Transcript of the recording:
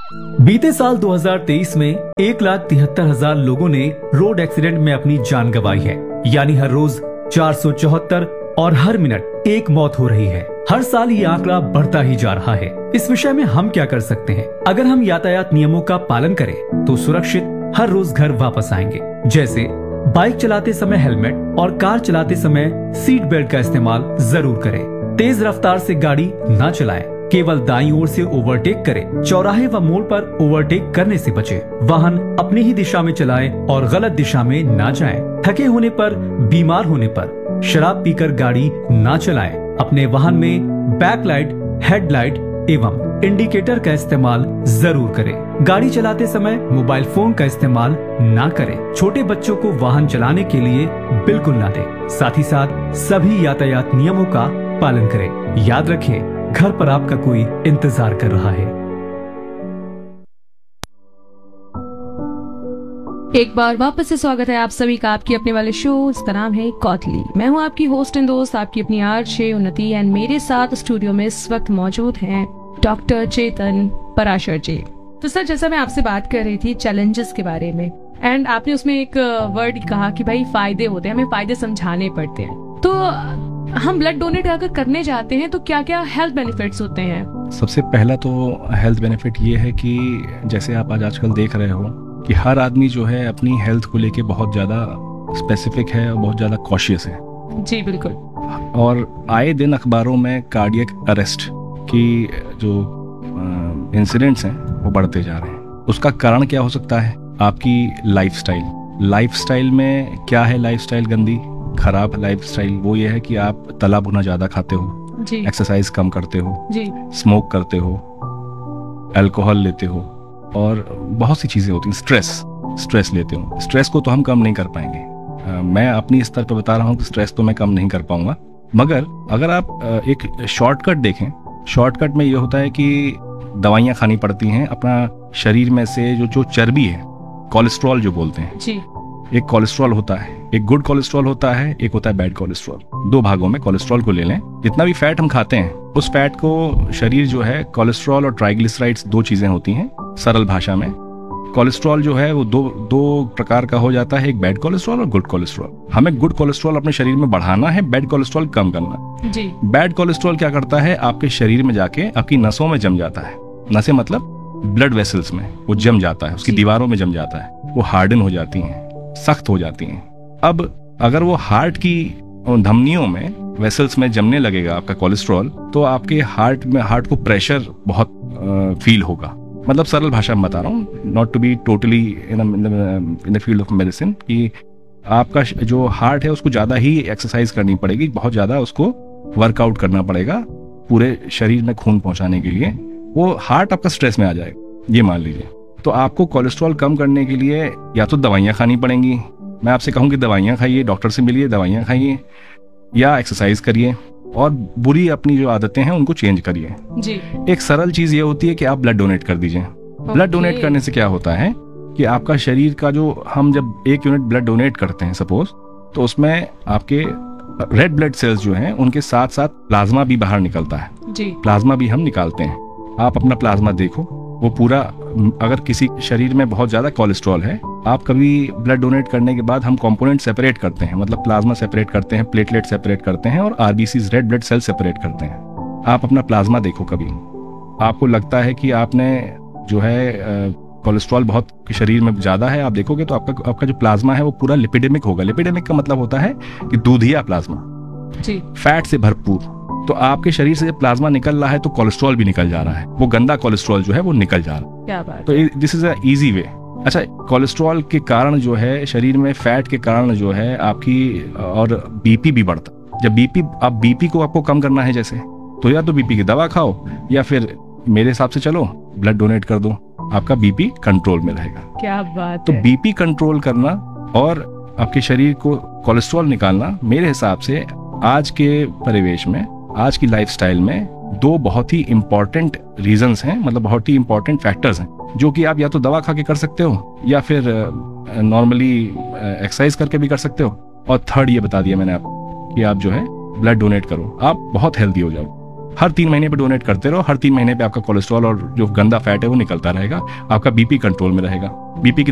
बीते साल 2023 में 1,73,000 लोगों ने रोड एक्सीडेंट में अपनी जान गंवाई है, यानी हर रोज 474 और हर मिनट एक मौत हो रही है। हर साल ये आंकड़ा बढ़ता ही जा रहा है। इस विषय में हम क्या कर सकते हैं? अगर हम यातायात नियमों का पालन करें तो सुरक्षित हर रोज घर वापस आएंगे। जैसे बाइक चलाते समय हेलमेट और कार चलाते समय सीट बेल्ट का इस्तेमाल जरूर करें। तेज रफ्तार से गाड़ी ना चलाएं। केवल दाईं ओर से ओवरटेक करें। चौराहे व मोड़ पर ओवरटेक करने से बचें। वाहन अपनी ही दिशा में चलाएं और गलत दिशा में ना जाएं। थके होने पर, बीमार होने पर शराब पीकर गाड़ी ना चलाएं। अपने वाहन में बैकलाइट, हेडलाइट एवं इंडिकेटर का इस्तेमाल जरूर करें। गाड़ी चलाते समय मोबाइल फोन का इस्तेमाल ना करें। छोटे बच्चों को वाहन चलाने के लिए बिल्कुल ना दें। साथ ही साथ सभी यातायात नियमों का पालन करें। याद रखें, घर पर आपका कोई इंतजार कर रहा है। एक बार वापस से स्वागत है आप सभी का आपकी अपने वाले शो। इसका नाम है कौथली। मैं हूं आपकी होस्ट एंड दोस्त, आपकी अपनी आरजे उन्नति, एंड मेरे साथ स्टूडियो में इस वक्त मौजूद हैं डॉक्टर चेतन पराशर जी। तो सर, जैसा मैं आपसे बात कर रही थी चैलेंजेस के बारे में, एंड आपने उसमें एक वर्ड कहा कि भाई फायदे होते हैं, हमें फायदे समझाने पड़ते हैं। तो हम ब्लड डोनेट अगर करने जाते हैं तो क्या क्या हेल्थ बेनिफिट्स होते हैं? सबसे पहला तो हेल्थ बेनिफिट ये है कि जैसे आप आज आजकल देख रहे हो कि हर आदमी जो है अपनी हेल्थ को लेके बहुत ज़्यादा स्पेसिफिक है और बहुत ज़्यादा कॉशियस है। जी बिल्कुल। और आए दिन अखबारों में कार्डियक अरेस्ट की जो इंसिडेंट्स हैं वो बढ़ते जा रहे हैं। उसका कारण क्या हो सकता है? आपकी लाइफस्टाइल। लाइफस्टाइल में क्या है? लाइफस्टाइल गंदी, खराब लाइफस्टाइल वो ये है कि आप तला भुना ज़्यादा खाते हो, एक्सरसाइज कम करते हो, स्मोक करते हो, अल्कोहल लेते हो और बहुत सी चीज़ें होती हैं। स्ट्रेस लेते हो। स्ट्रेस को तो हम कम नहीं कर पाएंगे। मैं अपनी स्तर पर बता रहा हूँ कि स्ट्रेस तो मैं कम नहीं कर पाऊंगा, मगर अगर आप एक शॉर्टकट देखें, शॉर्टकट में ये होता है कि दवाइयाँ खानी पड़ती हैं अपना शरीर में से जो चर्बी है, कोलेस्ट्रॉल जो बोलते हैं जी। एक कोलेस्ट्रॉल होता है, एक गुड कोलेस्ट्रॉल होता है, एक होता है बैड कोलेस्ट्रॉल। दो भागों में कोलेस्ट्रॉल को ले लें। जितना भी फैट हम खाते हैं उस फैट को शरीर जो है, कोलेस्ट्रॉल और ट्राइग्लिसराइड्स दो चीजें होती हैं सरल भाषा में। कोलेस्ट्रॉल जो है वो दो प्रकार का हो जाता है, एक बैड कोलेस्ट्रॉल और गुड कोलेस्ट्रॉल। हमें गुड कोलेस्ट्रॉल अपने शरीर में बढ़ाना है, बैड कोलेस्ट्रॉल कम करना जी। बैड कोलेस्ट्रॉल क्या करता है? आपके शरीर में जाके आपकी नसों में जम जाता है। नसें मतलब ब्लड वेसल्स में वो जम जाता है, उसकी दीवारों में जम जाता है, वो हार्डन हो जाती हैं, सख्त हो जाती हैं। अब अगर वो हार्ट की धमनियों में, वेसल्स में जमने लगेगा आपका कोलेस्ट्रॉल, तो आपके हार्ट को प्रेशर बहुत फील होगा। मतलब सरल भाषा में बता रहा हूँ, not to be totally in the field of medicine, कि आपका जो हार्ट है उसको ज़्यादा ही एक्सरसाइज करनी पड़ेगी, बहुत ज़्यादा उसको वर्कआउट करना पड़ेगा पूरे शरीर में खून पहुँचाने के लिए। वो हार्ट आपका स्ट्रेस में आ जाएगा, ये मान लीजिए। तो आपको कोलेस्ट्रॉल कम करने के लिए या तो दवाइयाँ खानी पड़ेंगी। मैं आपसे कहूँ कि दवाइयाँ खाइए, डॉक्टर से मिलिए, दवाइयाँ खाइए, या एक्सरसाइज करिए और बुरी अपनी जो आदतें हैं उनको चेंज करिए जी। एक सरल चीज ये होती है कि आप ब्लड डोनेट कर दीजिए। ब्लड डोनेट करने से क्या होता है कि आपका शरीर का जो, हम जब 1 यूनिट ब्लड डोनेट करते हैं सपोज, तो उसमें आपके रेड ब्लड सेल्स जो हैं उनके साथ साथ प्लाज्मा भी बाहर निकलता है जी। प्लाज्मा भी हम निकालते हैं। आप अपना प्लाज्मा देखो, वो पूरा, अगर किसी शरीर में बहुत ज्यादा कोलेस्ट्रॉल है, आप कभी ब्लड डोनेट करने के बाद हम कंपोनेंट सेपरेट करते हैं, मतलब प्लाज्मा सेपरेट करते हैं, प्लेटलेट सेपरेट करते हैं और RBCs red blood cell separate करते हैं। आप अपना प्लाज्मा देखो कभी, आपको लगता है कि आपने जो है कोलेस्ट्रॉल बहुत शरीर में ज्यादा है, आप देखोगे तो आपका जो प्लाज्मा है वो पूरा लिपिडेमिक होगा। लिपिडेमिक का मतलब होता है कि दूधिया प्लाज्मा जी, फैट से भरपूर। तो आपके शरीर से जब प्लाज्मा निकल रहा है तो कोलेस्ट्रॉल भी निकल जा रहा है, वो गंदा कोलेस्ट्रॉल जो है वो निकल जा रहा है। क्या बात। तो this is a easy way. अच्छा, कोलेस्ट्रॉल के कारण जो है शरीर में, फैट के कारण जो है आपकी, और बीपी भी बढ़ता है। जब बीपी को आपको कम करना है जैसे, तो या तो बीपी की दवा खाओ या फिर मेरे हिसाब से चलो ब्लड डोनेट कर दो, आपका बीपी कंट्रोल में रहेगा। क्या बात तो है। बीपी कंट्रोल करना और आपके शरीर को कोलेस्ट्रॉल निकालना, मेरे हिसाब से आज के परिवेश में, आज की लाइफस्टाइल में दो बहुत ही इंपॉर्टेंट रीजंस हैं, मतलब बहुत ही इंपॉर्टेंट फैक्टर्स हैं, जो कि आप या तो दवा खा के कर सकते हो या फिर नॉर्मली एक्सरसाइज करके भी कर सकते हो। और थर्ड ये बता दिया मैंने आपको कि आप जो है ब्लड डोनेट करो, आप बहुत हेल्दी हो जाओ। हर 3 महीने पे डोनेट करते रहो, हर 3 महीने पे आपका कोलेस्ट्रॉल और जो गंदा फैट है वो निकलता रहेगा, आपका बीपी कंट्रोल में रहेगा। बीपी की